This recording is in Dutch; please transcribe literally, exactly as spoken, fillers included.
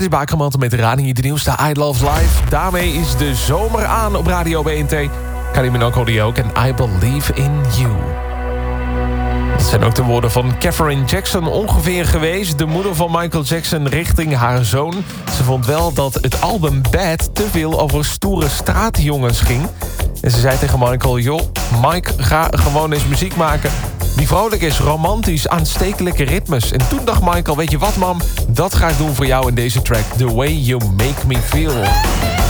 Het is Bakerman met Rani, de nieuwste I Love Life. Daarmee is de zomer aan op Radio B N T. Kylie Minogue hoorde je ook en I Believe in You. Dat zijn ook de woorden van Catherine Jackson ongeveer geweest. De moeder van Michael Jackson richting haar zoon. Ze vond wel dat het album Bad te veel over stoere straatjongens ging. En ze zei tegen Michael, joh, Mike, ga gewoon eens muziek maken die vrolijk is, romantisch, aanstekelijke ritmes. En toen dacht Michael, weet je wat mam, dat ga ik doen voor jou in deze track. The Way You Make Me Feel.